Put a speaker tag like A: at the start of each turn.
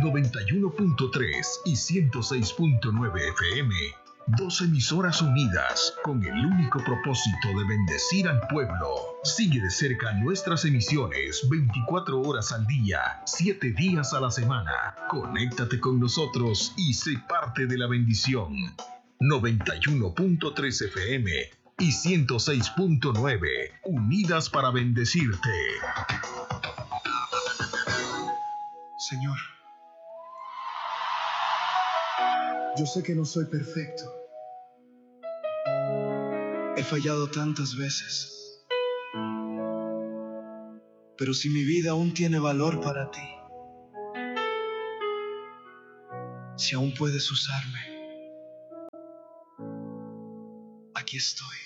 A: 91.3 y 106.9 FM. Dos emisoras unidas con el único propósito de bendecir al pueblo. Sigue de cerca nuestras emisiones 24 horas al día, 7 días a la semana. Conéctate con nosotros y sé parte de la bendición. 91.3 FM y 106.9, unidas para bendecirte.
B: Señor, yo sé que no soy perfecto. He fallado tantas veces. Pero si mi vida aún tiene valor para ti, si aún puedes usarme, aquí estoy.